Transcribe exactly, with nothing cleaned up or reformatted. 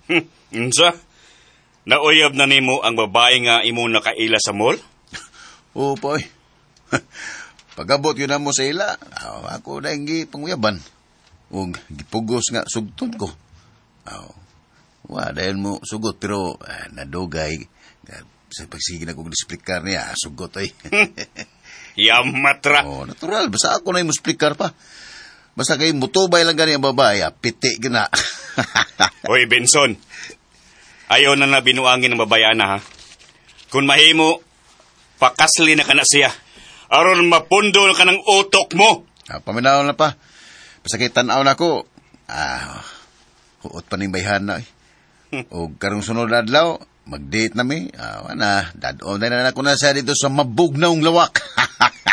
Unsa? Nauyab na nimo ang babae nga imo nakaila sa mall? Oo, poy. Pagabot yun na mo sa ila, aw, ako na yung panguyaban. O gipugos nga sugtod ko. Aw, wa, dahil mo sugot, pero ah, nadugay. Sa pagsige na kong displikar niya, sugot ay. Yamatra. Oh, natural, basta ako na yung musplikar pa. Basta kayo mutubay lang gani ang babae, ah, piti gina. Hoy, Benson. Ayaw na na binuangin ng babayan na, ha? Kung mahimo, pakasli na ka na siya. Aron mapundo na ka ng utok mo. Ah, paminaw na pa. Basta kayo tanaw na ko, ah, huot pa ning bayhan na eh. O karong sunod na adlaw, mag-date na mi. Ah, na, dad-on na na ko na siya dito sa mabugnaong lawak.